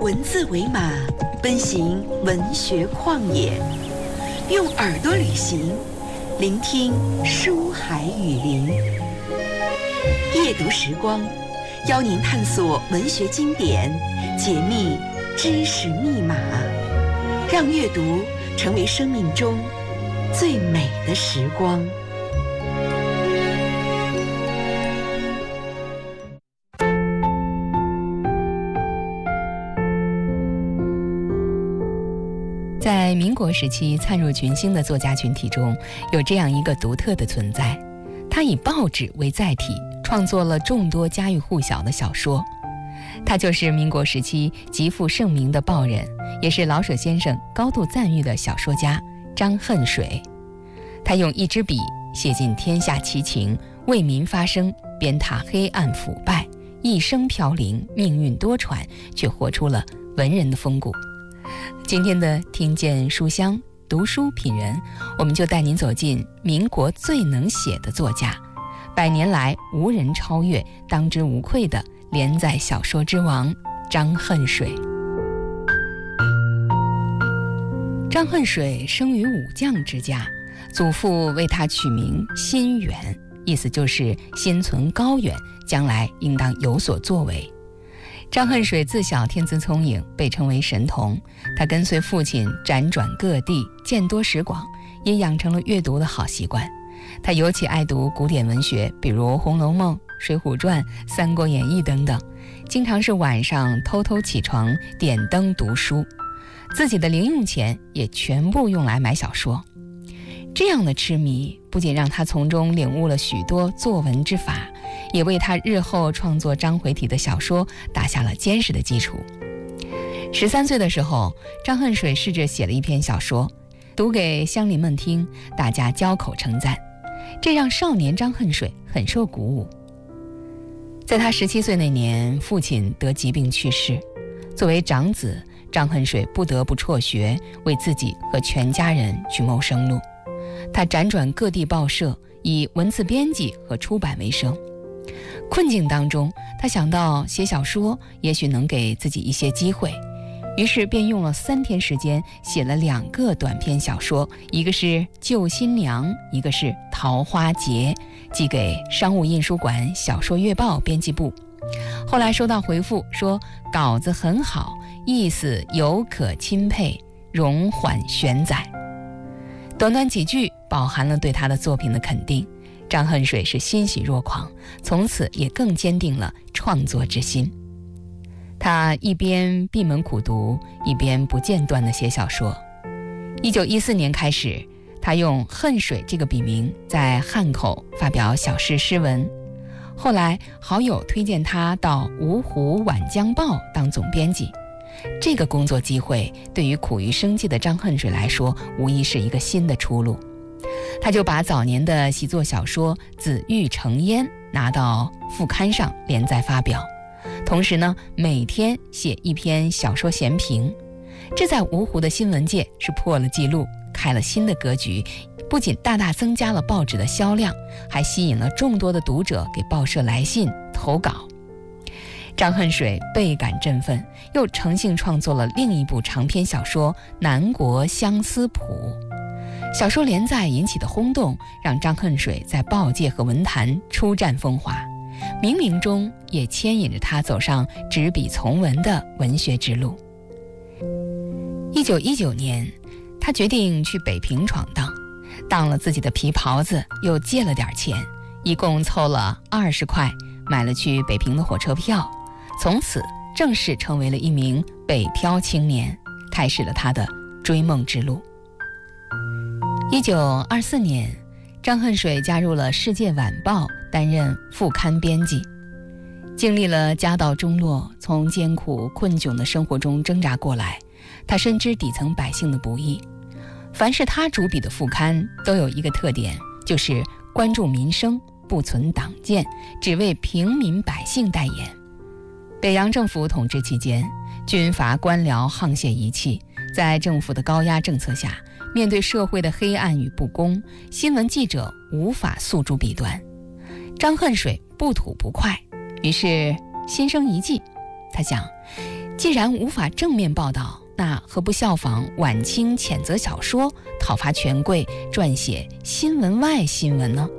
文字为马，奔行文学旷野，用耳朵旅行，聆听书海雨林。夜读时光，邀您探索文学经典，解密知识密码，让阅读成为生命中最美的时光。 在民国时期灿若群星的作家群体中，有这样一个独特的存在，他以报纸为载体，创作了众多家喻户晓的小说。他就是民国时期极负盛名的报人，也是老舍先生高度赞誉的小说家张恨水。他用一支笔写尽天下奇情，为民发声，鞭挞黑暗腐败，一生飘零，命运多舛，却活出了文人的风骨。今天的听见书香读书品人，我们就带您走进民国最能写的作家，100年来无人超越，当之无愧的连载小说之王张恨水。张恨水生于武将之家，祖父为他取名心远，意思就是心存高远，将来应当有所作为。张恨水自小天资聪颖，被称为神童。他跟随父亲辗转各地，见多识广，也养成了阅读的好习惯。他尤其爱读古典文学，比如《红楼梦》《水浒传》《三国演义》等等，经常是晚上偷偷起床点灯读书，自己的零用钱也全部用来买小说。这样的痴迷不仅让他从中领悟了许多作文之法，也为他日后创作章回体的小说打下了坚实的基础。13岁的时候，张恨水试着写了一篇小说，读给乡邻们听，大家交口称赞，这让少年张恨水很受鼓舞。在他17岁那年，父亲得疾病去世，作为长子，张恨水不得不辍学，为自己和全家人去谋生路。他辗转各地报社，以文字编辑和出版为生。困境当中，他想到写小说也许能给自己一些机会，于是便用了3天时间写了2个短篇小说，一个是《救新娘》，一个是《桃花劫》，寄给商务印书馆小说月报编辑部。后来收到回复说稿子很好，意思犹可钦佩，容缓选载。短短几句饱含了对他的作品的肯定，张恨水是欣喜若狂，从此也更坚定了创作之心。他一边闭门苦读，一边不间断地写小说。1914年开始，他用恨水这个笔名在汉口发表小诗诗文。后来好友推荐他到芜湖晚江报当总编辑，这个工作机会对于苦于生计的张恨水来说，无疑是一个新的出路。他就把早年的习作小说《紫玉成烟》拿到副刊上连载发表，同时呢，每天写一篇小说闲评。这在芜湖的新闻界是破了记录，开了新的格局，不仅大大增加了报纸的销量，还吸引了众多的读者给报社来信投稿。张恨水倍感振奋，又乘兴创作了另一部长篇小说《南国相思谱》。小说连载引起的轰动，让张恨水在报界和文坛初占风华，冥冥中也牵引着他走上执笔从文的文学之路。1919年，他决定去北平闯荡，当了自己的皮袍子，又借了点钱，一共凑了20块，买了去北平的火车票，从此正式成为了一名北漂青年，开始了他的追梦之路。1924年，张恨水加入了《世界晚报》，担任副刊编辑。经历了家道中落，从艰苦困窘的生活中挣扎过来，他深知底层百姓的不易。凡是他主笔的副刊都有一个特点，就是关注民生，不存党建，只为平民百姓代言。北洋政府统治期间，军阀官僚沆瀣一气，在政府的高压政策下，面对社会的黑暗与不公，新闻记者无法诉诸笔端。张恨水不吐不快，于是心生一计，他想既然无法正面报道，那何不效仿晚清谴责小说，讨伐权贵，撰写新闻外新闻呢？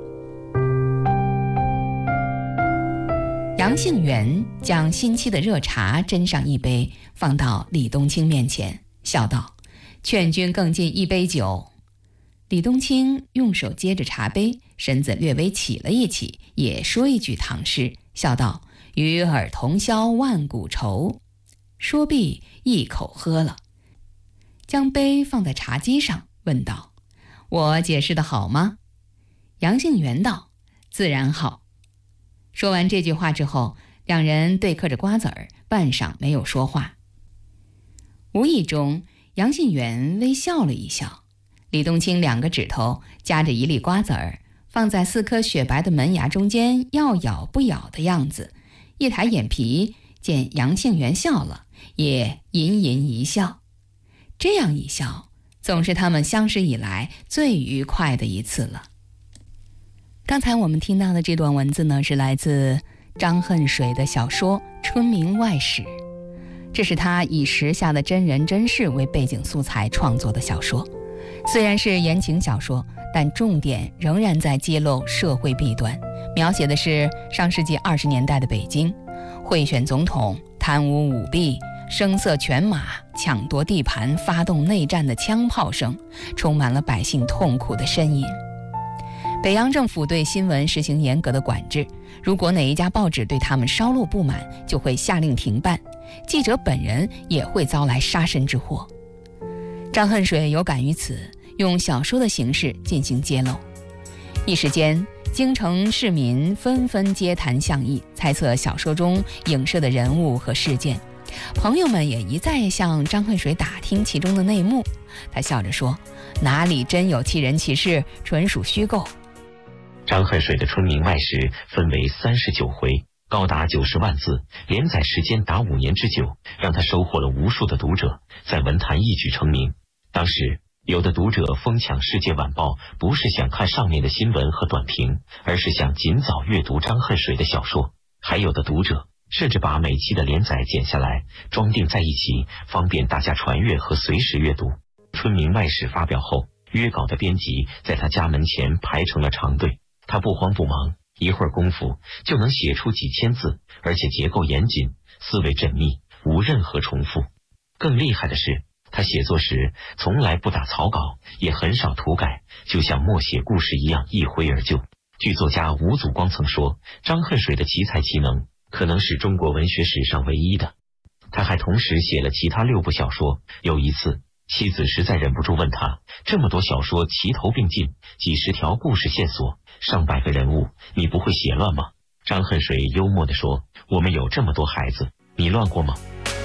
杨杏园将新沏的热茶斟上一杯，放到李冬青面前，笑道：“劝君更尽一杯酒。”李冬青用手接着茶杯，身子略微起了一起，也说一句唐诗，笑道：“与尔同销万古愁。”说毕，一口喝了，将杯放在茶几上，问道：“我解释的好吗？”杨杏园道：“自然好。”说完这句话之后，两人对嗑着瓜子儿，半晌没有说话。无意中，杨杏园微笑了一笑。李冬青2个指头夹着一粒瓜子儿，放在4颗雪白的门牙中间，要咬不咬的样子。一抬眼皮，见杨杏园笑了，也隐隐一笑。这样一笑，总是他们相识以来最愉快的一次了。刚才我们听到的这段文字呢，是来自张恨水的小说《春明外史》，这是他以时下的真人真事为背景素材创作的小说。虽然是言情小说，但重点仍然在揭露社会弊端，描写的是上世纪20年代的北京，贿选总统、贪污舞弊、声色犬马、抢夺地盘、发动内战的枪炮声，充满了百姓痛苦的呻吟。北洋政府对新闻实行严格的管制，如果哪一家报纸对他们稍露不满，就会下令停办，记者本人也会遭来杀身之祸。张恨水有感于此，用小说的形式进行揭露。一时间，京城市民纷纷街谈巷议，猜测小说中影射的人物和事件。朋友们也一再向张恨水打听其中的内幕。他笑着说：“哪里真有其人其事，纯属虚构。” 张恨水的《春明外史》分为39回，高达90万字，连载时间达5年之久，让他收获了无数的读者，在文坛一举成名。当时有的读者疯抢《世界晚报》，不是想看上面的新闻和短评，而是想尽早阅读张恨水的小说。还有的读者甚至把每期的连载剪下来，装订在一起，方便大家传阅和随时阅读。《春明外史》发表后，约稿的编辑在他家门前排成了长队。他不慌不忙，一会儿功夫就能写出几千字，而且结构严谨，思维缜密，无任何重复。更厉害的是，他写作时从来不打草稿，也很少涂改，就像默写故事一样一挥而就。剧作家吴祖光曾说，张恨水的奇才奇能可能是中国文学史上唯一的。他还同时写了其他6部小说。有一次，妻子实在忍不住问他，这么多小说齐头并进，几十条故事线索，上百个人物，你不会写乱吗？张恨水幽默地说，我们有这么多孩子，你乱过吗？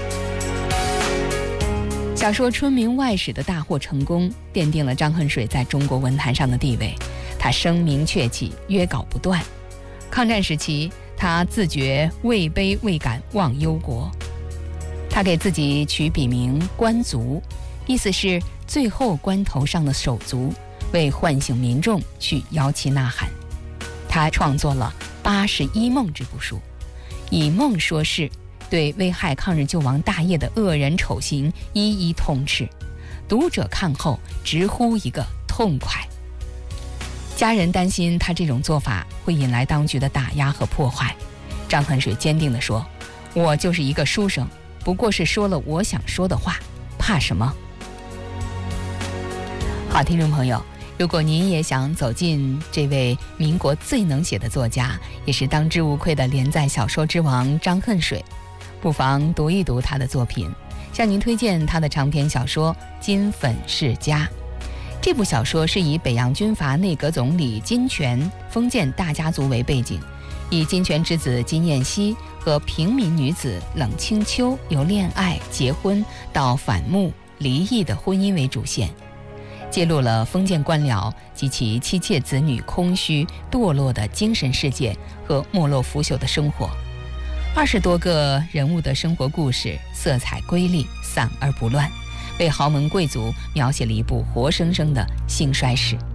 小说《春明外史》的大获成功，奠定了张恨水在中国文坛上的地位。他声名鹊起，约稿不断。抗战时期，他自觉位卑未敢忘忧国，他给自己取笔名关卒，意思是最后关头上的手足，为唤醒民众去摇旗呐喊。他创作了《81梦》这部书，以梦说事，对危害抗日救亡大业的恶人丑行一一痛斥，读者看后直呼一个痛快。家人担心他这种做法会引来当局的打压和破坏，张恨水坚定地说：“我就是一个书生，不过是说了我想说的话，怕什么？”好，听众朋友，如果您也想走进这位民国最能写的作家，也是当之无愧的连载小说之王张恨水，不妨读一读他的作品。向您推荐他的长篇小说《金粉世家》。这部小说是以北洋军阀内阁总理金泉封建大家族为背景，以金泉之子金燕西和平民女子冷清秋由恋爱、结婚到反目、离异的婚姻为主线，揭露了封建官僚及其妻妾子女空虚堕落的精神世界和没落腐朽的生活。20多个人物的生活故事，色彩瑰丽，散而不乱，为豪门贵族描写了一部活生生的兴衰史。